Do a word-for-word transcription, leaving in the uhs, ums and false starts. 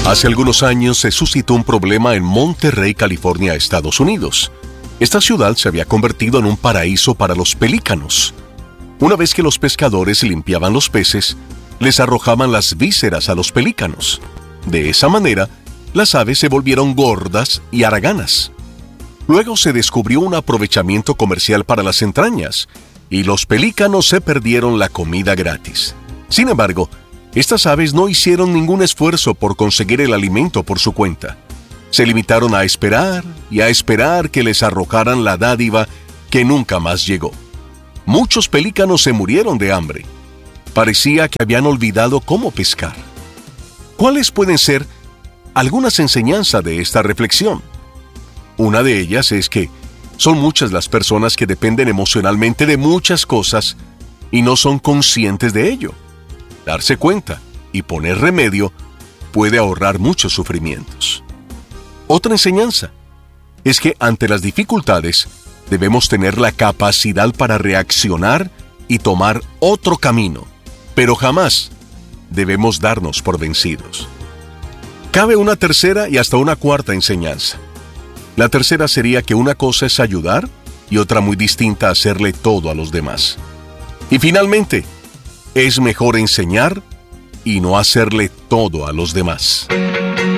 Hace algunos años se suscitó un problema en Monterrey, California, Estados Unidos. Esta ciudad se había convertido en un paraíso para los pelícanos. Una vez que los pescadores limpiaban los peces, les arrojaban las vísceras a los pelícanos. De esa manera, las aves se volvieron gordas y haraganas. Luego se descubrió un aprovechamiento comercial para las entrañas, y los pelícanos se perdieron la comida gratis. Sin embargo, estas aves no hicieron ningún esfuerzo por conseguir el alimento por su cuenta. Se limitaron a esperar y a esperar que les arrojaran la dádiva que nunca más llegó. Muchos pelícanos se murieron de hambre. Parecía que habían olvidado cómo pescar. ¿Cuáles pueden ser algunas enseñanzas de esta reflexión? Una de ellas es que son muchas las personas que dependen emocionalmente de muchas cosas y no son conscientes de ello. Darse cuenta y poner remedio puede ahorrar muchos sufrimientos. Otra enseñanza es que ante las dificultades debemos tener la capacidad para reaccionar y tomar otro camino, pero jamás debemos darnos por vencidos. Cabe una tercera y hasta una cuarta enseñanza. La tercera sería que una cosa es ayudar y otra muy distinta hacerle todo a los demás. Y finalmente, es mejor enseñar y no hacerle todo a los demás.